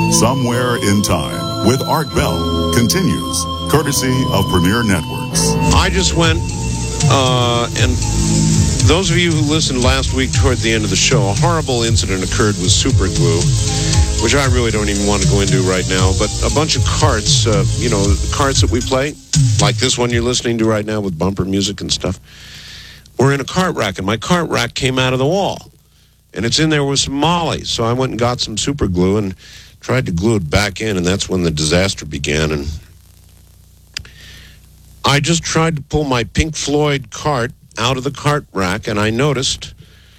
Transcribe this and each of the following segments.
Somewhere in Time with Art Bell continues, courtesy of Premier Networks. I just went, and those of you who listened last week toward the end of the show, a horrible incident occurred with super glue, which I really don't even want to go into right now, but a bunch of carts, carts that we play, like this one you're listening to right now with bumper music and stuff, were in a cart rack, and my cart rack came out of the wall, and it's in there with some molly, so I went and got some super glue and tried to glue it back in, and that's when the disaster began. And I just tried to pull my Pink Floyd cart out of the cart rack, and I noticed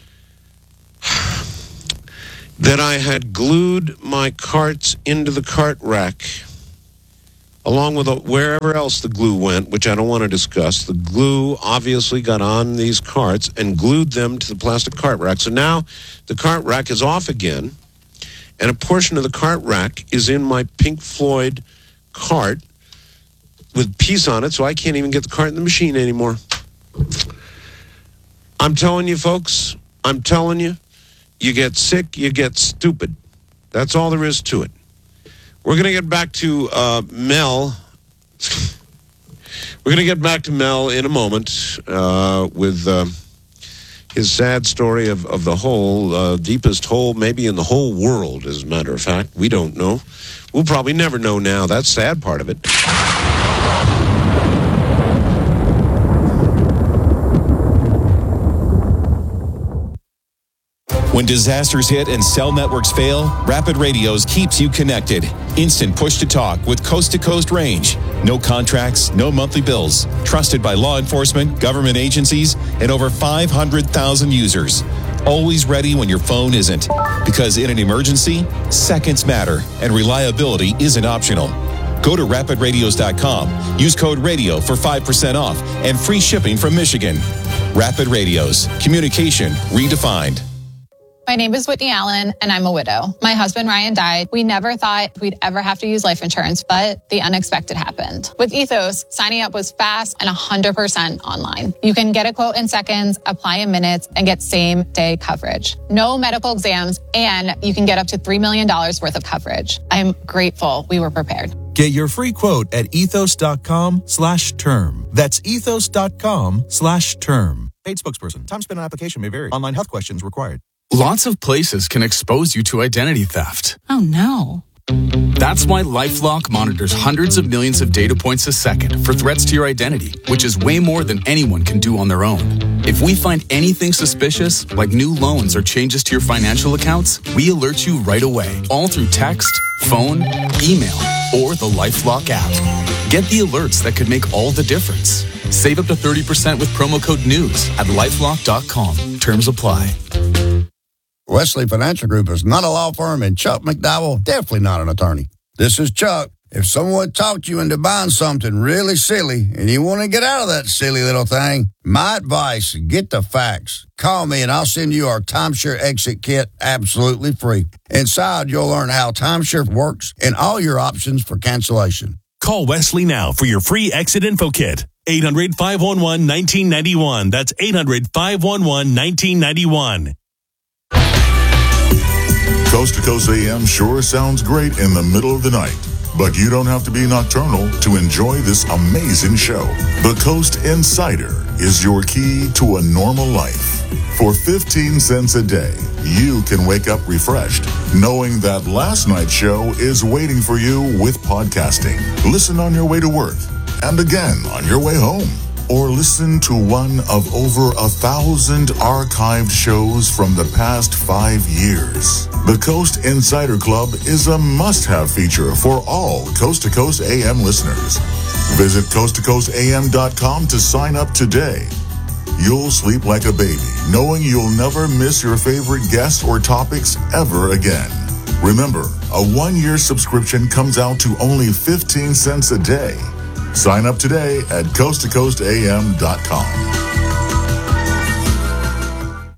that I had glued my carts into the cart rack, along with wherever else the glue went, which I don't want to discuss. The glue obviously got on these carts and glued them to the plastic cart rack. So now the cart rack is off again, and a portion of the cart rack is in my Pink Floyd cart with piece on it, so I can't even get the cart in the machine anymore. I'm telling you, folks, you get sick, you get stupid. That's all there is to it. We're going to get back to Mel. We're going to get back to Mel in a moment with his sad story of the hole, deepest hole maybe in the whole world, as a matter of fact. We don't know. We'll probably never know now. That's the sad part of it. When disasters hit and cell networks fail, Rapid Radios keeps you connected. Instant push-to-talk with coast-to-coast range. No contracts, no monthly bills. Trusted by law enforcement, government agencies, and over 500,000 users. Always ready when your phone isn't. Because in an emergency, seconds matter, and reliability isn't optional. Go to rapidradios.com. Use code RADIO for 5% off and free shipping from Michigan. Rapid Radios. Communication redefined. My name is Whitney Allen, and I'm a widow. My husband, Ryan, died. We never thought we'd ever have to use life insurance, but the unexpected happened. With Ethos, signing up was fast and 100% online. You can get a quote in seconds, apply in minutes, and get same-day coverage. No medical exams, and you can get up to $3 million worth of coverage. I'm grateful we were prepared. Get your free quote at ethos.com/term. That's ethos.com/term. Paid spokesperson. Time spent on application may vary. Online health questions required. Lots of places can expose you to identity theft. Oh, no. That's why LifeLock monitors hundreds of millions of data points a second for threats to your identity, which is way more than anyone can do on their own. If we find anything suspicious, like new loans or changes to your financial accounts, we alert you right away, all through text, phone, email, or the LifeLock app. Get the alerts that could make all the difference. Save up to 30% with promo code NEWS at LifeLock.com. Terms apply. Wesley Financial Group is not a law firm, and Chuck McDowell definitely not an attorney. This is Chuck. If someone talked you into buying something really silly and you want to get out of that silly little thing, my advice, get the facts. Call me and I'll send you our timeshare exit kit absolutely free. Inside, you'll learn how timeshare works and all your options for cancellation. Call Wesley now for your free exit info kit. 800-511-1991. That's 800-511-1991. Coast to Coast AM sure sounds great in the middle of the night, but you don't have to be nocturnal to enjoy this amazing show. The Coast Insider is your key to a normal life. For 15 cents a day, you can wake up refreshed, knowing that last night's show is waiting for you with podcasting. Listen on your way to work, and again on your way home. Or listen to one of over 1,000 archived shows from the past 5 years. The Coast Insider Club is a must-have feature for all Coast to Coast AM listeners. Visit coasttocoastam.com to sign up today. You'll sleep like a baby, knowing you'll never miss your favorite guests or topics ever again. Remember, a 1-year subscription comes out to only 15 cents a day. Sign up today at coasttocoastam.com.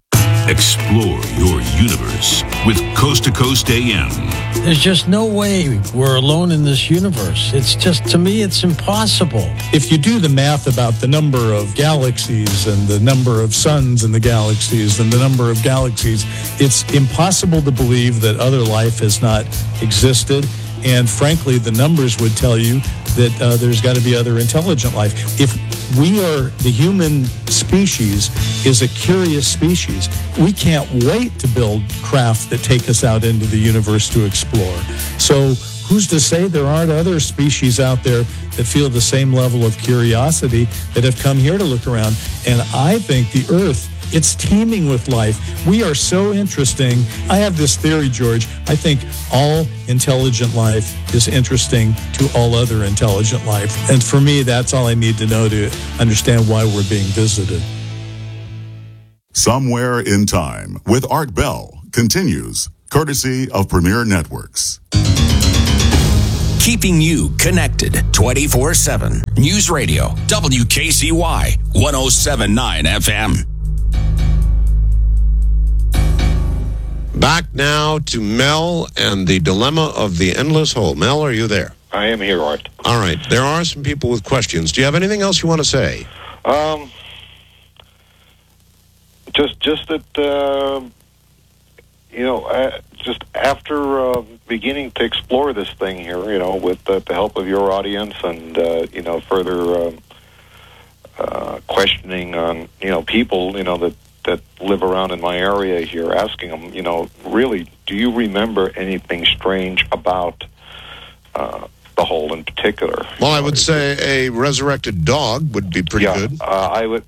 Explore your universe with Coast to Coast AM. There's just no way we're alone in this universe. It's just, to me, it's impossible. If you do the math about the number of galaxies and the number of suns in the galaxies and the number of galaxies, it's impossible to believe that other life has not existed. And frankly, the numbers would tell you that there's got to be other intelligent life. If we are, the human species is a curious species. We can't wait to build craft that take us out into the universe to explore. So who's to say there aren't other species out there that feel the same level of curiosity that have come here to look around? And I think the Earth, it's teeming with life. We are so interesting. I have this theory, George. I think all intelligent life is interesting to all other intelligent life. And for me, that's all I need to know to understand why we're being visited. Somewhere in Time with Art Bell continues, courtesy of Premier Networks. Keeping you connected 24/7. News Radio, WKCY, 107.9 FM. Back now to Mel and the dilemma of the endless hole. Mel, are you there? I am here, Art. All right. There are some people with questions. Do you have anything else you want to say? Just that, just after beginning to explore this thing here, with the help of your audience and, further questioning on, people, that live around in my area here, asking them, really, do you remember anything strange about the hole in particular? Well, I would say a resurrected dog would be pretty good. I would.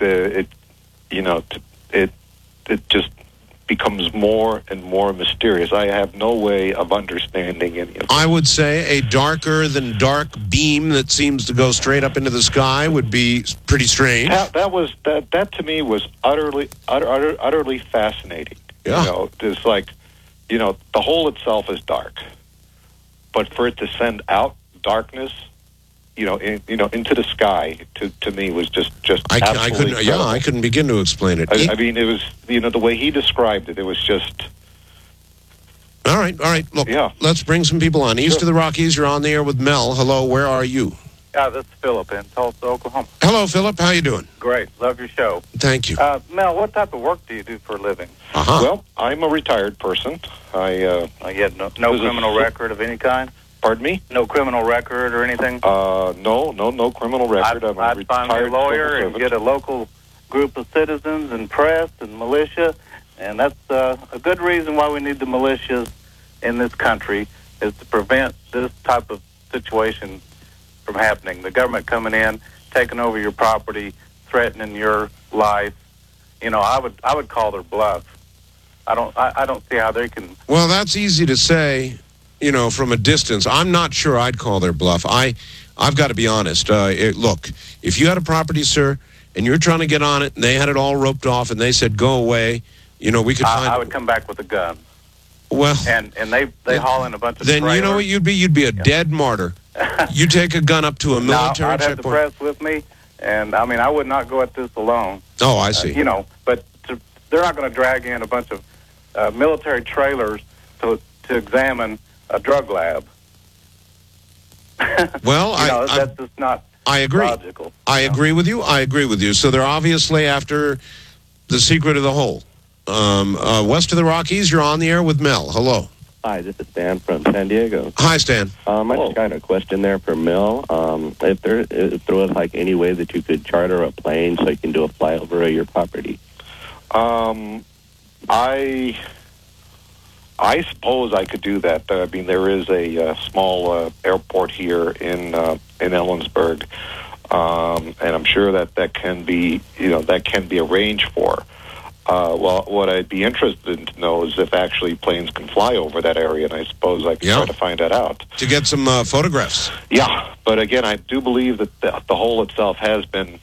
It just becomes more and more mysterious. I have no way of understanding any of it. I would say a darker than dark beam that seems to go straight up into the sky would be pretty strange. That to me was utterly fascinating. Yeah. It's like, the hole itself is dark, but for it to send out darkness, into the sky, to me was just absolutely I couldn't begin to explain it. I mean, it was, the way he described it, it was just... All right. Look, let's bring some people on. East of the Rockies, you're on the air with Mel. Hello, where are you? This is Philip in Tulsa, Oklahoma. Hello, Philip. How you doing? Great. Love your show. Thank you. Mel, what type of work do you do for a living? Well, I'm a retired person. You had no criminal record of any kind? Pardon me? No criminal record or anything? No criminal record. I'd find me a lawyer and get a local group of citizens and press and militia, and that's a good reason why we need the militias in this country, is to prevent this type of situation from happening. The government coming in, taking over your property, threatening your life. I would call their bluff. I don't see how they can... Well, that's easy to say, from a distance. I'm not sure I'd call their bluff. I've got to be honest. Look, if you had a property, sir, and you're trying to get on it, and they had it all roped off, and they said, go away, we could find... I would come back with a gun. Well... And they haul in a bunch of then trailers. You know what you'd be? You'd be a dead martyr. You take a gun up to a military I'd have the press with me, and, I would not go at this alone. Oh, I see. But they're not going to drag in a bunch of military trailers to examine a drug lab. Well, that's just not I agree. Logical. I agree with you. So they're obviously after the secret of the hole. West of the Rockies, you're on the air with Mel. Hello. Hi, this is Stan from San Diego. Hi, Stan. I just got a question there for Mel. If there was like any way that you could charter a plane so you can do a flyover of your property. I suppose I could do that. There is a small airport here in Ellensburg, and I'm sure that can be arranged for. Well, what I'd be interested in to know is if actually planes can fly over that area, and I suppose I can try to find that out. To get some photographs. Yeah, but again, I do believe that the hole itself has been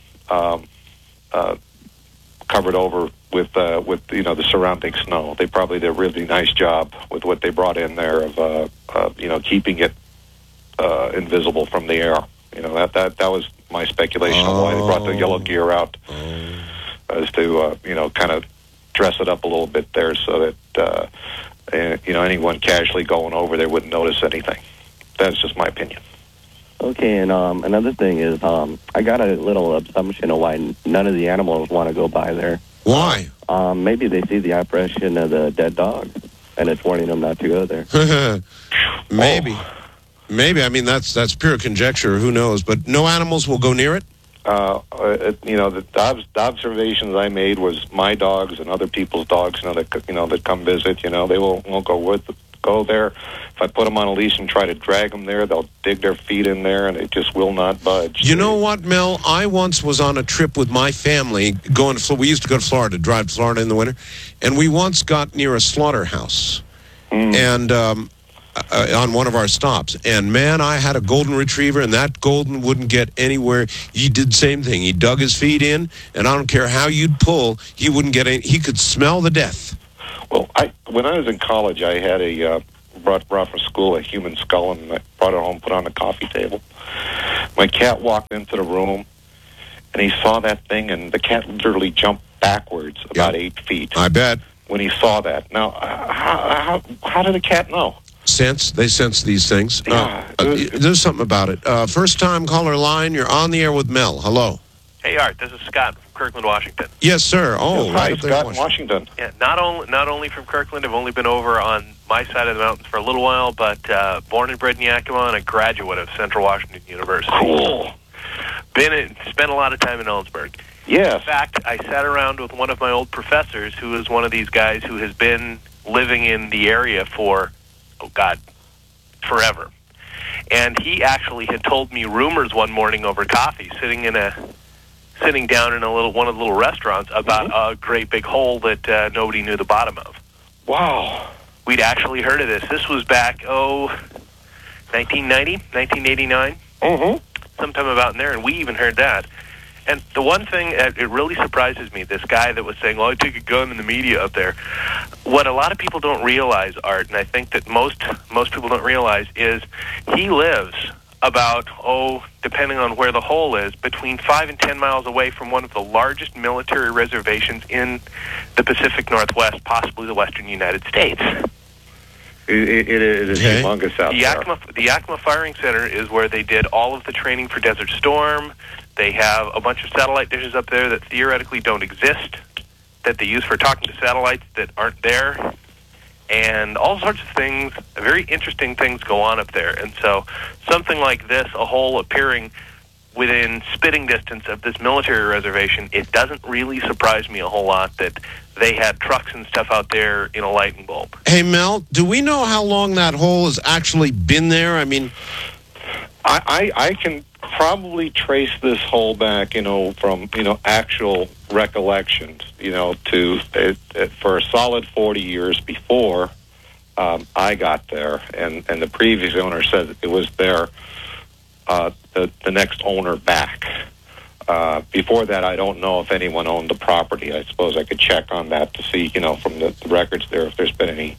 covered over with the surrounding snow. They probably did a really nice job with what they brought in there of keeping it invisible from the air. That was my speculation of why they brought the yellow gear out, as to kind of dress it up a little bit there so that anyone casually going over there wouldn't notice anything. That's just my opinion. Okay, and another thing is, I got a little assumption of why none of the animals want to go by there. Why? Maybe they see the apparition of the dead dog, and it's warning them not to go there. Maybe. Maybe. I mean, that's pure conjecture. Who knows? But no animals will go near it? The observations I made was my dogs and other people's dogs, that come visit, they won't go there. If I put them on a leash and try to drag them there, they'll dig their feet in there, and they just will not budge. You know what, Mel? I once was on a trip with my family we used to go to Florida, drive to Florida in the winter, and we once got near a slaughterhouse. And on one of our stops. And, man, I had a golden retriever, and that golden wouldn't get anywhere. He did the same thing. He dug his feet in, and I don't care how you'd pull, he wouldn't get any. He could smell the death. Well, when I was in college, I had brought from school a human skull, and I brought it home, put it on the coffee table. My cat walked into the room, and he saw that thing, and the cat literally jumped backwards about 8 feet. I bet. When he saw that. Now, how did the cat know? They sense these things. Yeah, there's something about it. First time caller line, you're on the air with Mel. Hello. Hey, Art, this is Scott from Kirkland, Washington. Yes, sir. Oh, hi, right Scott in Washington. Yeah, not only from Kirkland, I've only been over on my side of the mountains for a little while, but born and bred in Yakima and a graduate of Central Washington University. Cool. Spent a lot of time in Ellensburg. Yes. In fact, I sat around with one of my old professors who is one of these guys who has been living in the area for, forever. And he actually had told me rumors one morning over coffee, sitting down in one of the little restaurants about a great big hole that nobody knew the bottom of. Wow. We'd actually heard of this. This was back, 1990, 1989, sometime about in there, and we even heard that. And the one thing, it really surprises me, this guy that was saying, I take a gun in the media up there. What a lot of people don't realize, Art, and I think that most people don't realize, is he lives about, depending on where the hole is, between 5 and 10 miles away from one of the largest military reservations in the Pacific Northwest, possibly the western United States. It is humongous out there. The Yakima Firing Center is where they did all of the training for Desert Storm. They have a bunch of satellite dishes up there that theoretically don't exist, that they use for talking to satellites that aren't there, and all sorts of things, very interesting things go on up there. And so something like this, a hole appearing within spitting distance of this military reservation, it doesn't really surprise me a whole lot that they had trucks and stuff out there in a lightning bulb. Hey, Mel, do we know how long that hole has actually been there? I mean, I can probably trace this hole back, from, actual recollections, to for a solid 40 years before I got there, and the previous owner said it was there the next owner back. Before that, I don't know if anyone owned the property. I suppose I could check on that to see, from the records there, if there's been any,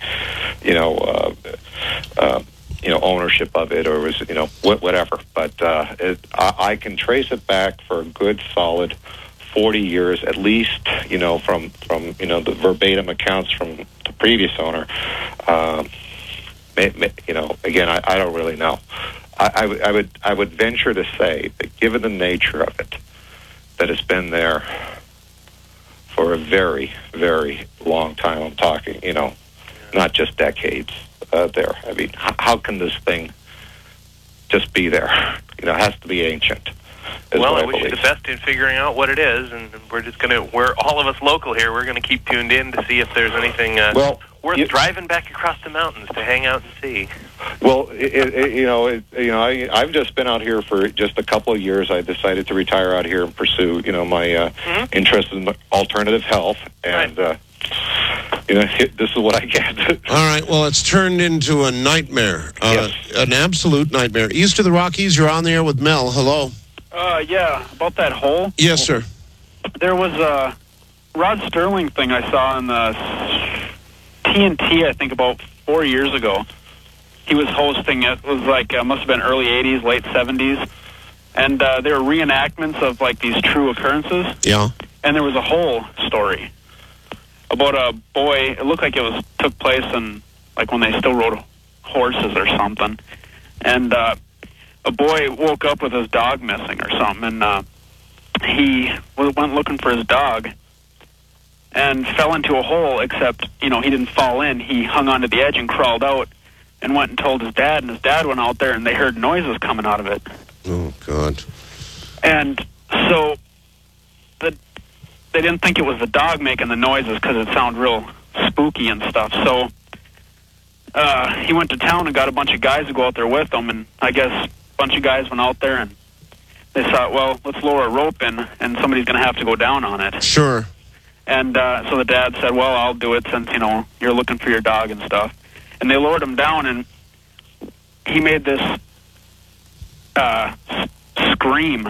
ownership of it, or was, whatever. But I can trace it back for a good solid 40 years, at least, from the verbatim accounts from the previous owner. Again, I don't really know. I would venture to say that, given the nature of it, that it's been there for a very, very long time. I'm talking, not just decades there. I mean, how can this thing just be there? It has to be ancient. Well, I wish you the best in figuring out what it is, and we're all of us local here, we're going to keep tuned in to see if there's anything worth driving back across the mountains to hang out and see. Well, I've just been out here for just a couple of years. I decided to retire out here and pursue, my interest in alternative health, and this is what I get. All right, well, it's turned into a nightmare, an absolute nightmare. East of the Rockies, you're on the air with Mel. Hello. Yeah, about that hole. Yes, sir. There was a Rod Sterling thing I saw on the TNT, I think, about 4 years ago. He was hosting it. It was must have been early 80s, late 70s. And there were reenactments of, these true occurrences. Yeah. And there was a hole story. about a boy. It looked like it took place in like when they still rode horses or something, and a boy woke up with his dog missing or something, and he went looking for his dog and fell into a hole. Except he didn't fall in. He hung onto the edge and crawled out, and went and told his dad. And his dad went out there, and they heard noises coming out of it. Oh God! And so they didn't think it was the dog making the noises because it sounded real spooky and stuff. So he went to town and got a bunch of guys to go out there with him, and I guess a bunch of guys went out there and they thought, well, let's lower a rope in and somebody's going to have to go down on it. Sure. And so the dad said, well, I'll do it since, you're looking for your dog and stuff. And they lowered him down, and he made this scream,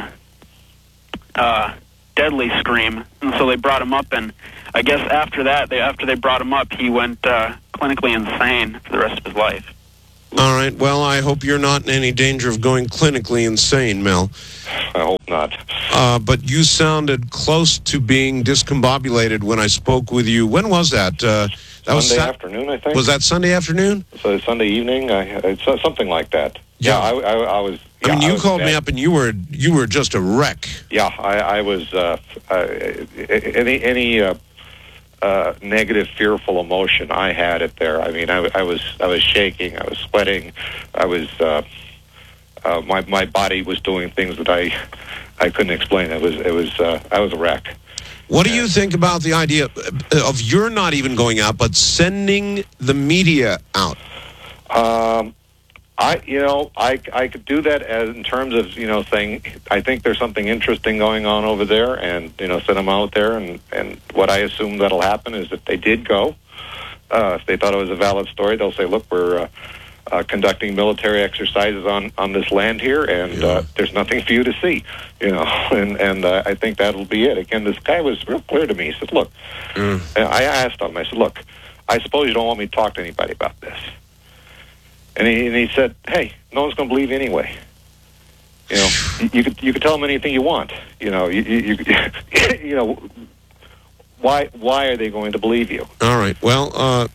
deadly scream. And so they brought him up, and I guess after they brought him up, he went clinically insane for the rest of his life. All right. Well, I hope you're not in any danger of going clinically insane, Mel. I hope not. But you sounded close to being discombobulated when I spoke with you. When was that? That was Sunday afternoon, I think. Was that Sunday afternoon? So Sunday evening, something like that. Yeah, I was. I mean, you called me up and you were just a wreck. Yeah, I was. Any negative, fearful emotion, I had it there. I mean, I was shaking. I was sweating. I was. My body was doing things that I couldn't explain. I was a wreck. What do you think about the idea of you're not even going out, but sending the media out? I could do that as in terms of saying I think there's something interesting going on over there, and send them out there, and what I assume that'll happen is if they did go, if they thought it was a valid story, they'll say, look, we're conducting military exercises on this land here, and there's nothing for you to see, and I think that'll be it. Again, this guy was real clear to me. He said, look, and I asked him, I said, look, I suppose you don't want me to talk to anybody about this. And he said, hey, no one's going to believe you anyway. You could tell them anything you want. Why are they going to believe you? All right. Well,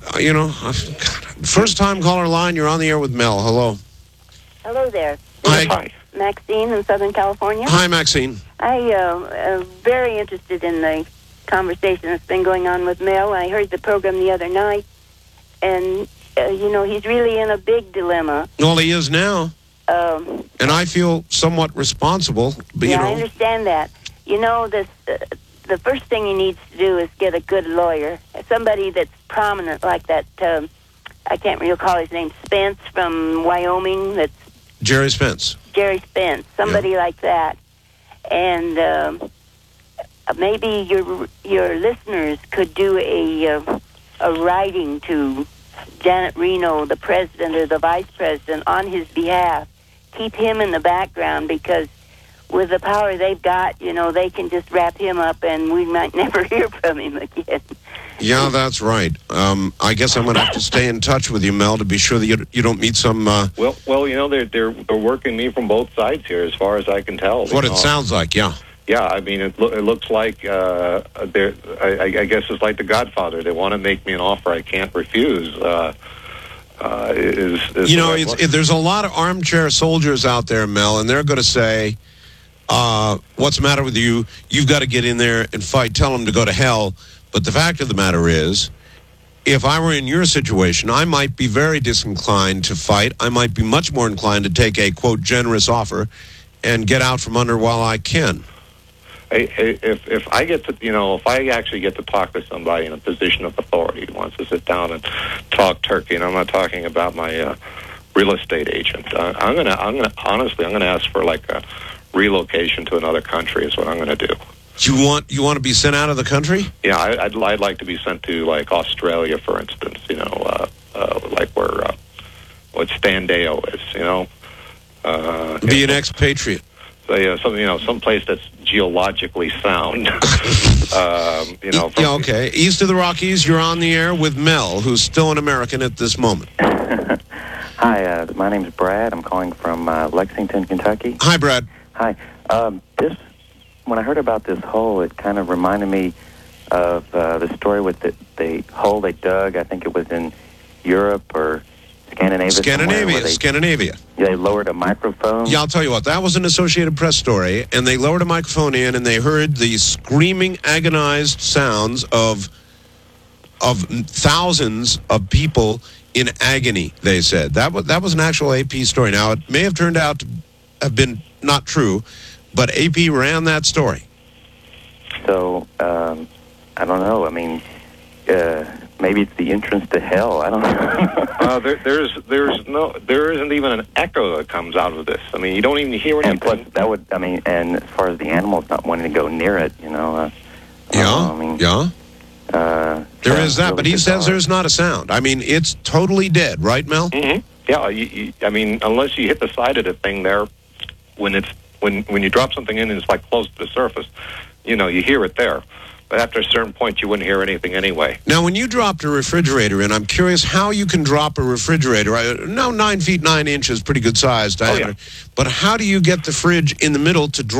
first time caller line, you're on the air with Mel. Hello. Hello there. Hi. Maxine in Southern California. Hi, Maxine. I am very interested in the conversation that's been going on with Mel. I heard the program the other night, and he's really in a big dilemma. Well, he is now. And I feel somewhat responsible. But, I understand that. The first thing he needs to do is get a good lawyer, somebody that's prominent like that. I can't recall his name. Spence from Wyoming. That's Jerry Spence. Jerry Spence. Somebody like that. And maybe your listeners could do a writing to Janet Reno, the president or the vice president, on his behalf. Keep him in the background, because with the power they've got, they can just wrap him up and we might never hear from him again. Yeah, that's right. I guess I'm going to have to stay in touch with you, Mel, to be sure that you don't meet some... Well, they're working me from both sides here, as far as I can tell. What it sounds like, yeah. Yeah, I mean, it looks like I guess it's like The Godfather. They want to make me an offer I can't refuse. There's a lot of armchair soldiers out there, Mel, and they're going to say, what's the matter with you? You've got to get in there and fight. Tell them to go to hell. But the fact of the matter is, if I were in your situation, I might be very disinclined to fight. I might be much more inclined to take a, quote, generous offer and get out from under while I can. If I get to, if I actually get to talk to somebody in a position of authority who wants to sit down and talk turkey, and I'm not talking about my real estate agent, I'm gonna ask for like a relocation to another country. Is what I'm gonna do. You want to be sent out of the country? Yeah, I'd like to be sent to like Australia, for instance. Like where what Standeo is. Be an expatriate. Some place that's geologically sound. Yeah, okay. East of the Rockies, you're on the air with Mel, who's still an American at this moment. Hi, my name's Brad. I'm calling from Lexington, Kentucky. Hi, Brad. Hi. When I heard about this hole, it kind of reminded me of the story with the hole they dug. I think it was in Europe or Scandinavia. They lowered a microphone. Yeah, I'll tell you what. That was an Associated Press story, and they lowered a microphone in, and they heard the screaming, agonized sounds of thousands of people in agony. They said that was an actual AP story. Now it may have turned out to have been not true, but AP ran that story. So I don't know. I mean, maybe it's the entrance to hell. I don't know. There isn't even an echo that comes out of this. I mean, you don't even hear anything. And plus, that would, I mean, and as far as the animals not wanting to go near it, you know. There is that, but he says there's not a sound. I mean, it's totally dead, right, Mel? Mm-hmm. Yeah, I mean, unless you hit the side of the thing there, when you drop something in and it's like close to the surface, you know, you hear it there. But after a certain point, you wouldn't hear anything anyway. Now, when you dropped a refrigerator in, I'm curious how you can drop a refrigerator. No, 9 feet 9 inches, pretty good size diameter. Oh, yeah. But how do you get the fridge in the middle to drop?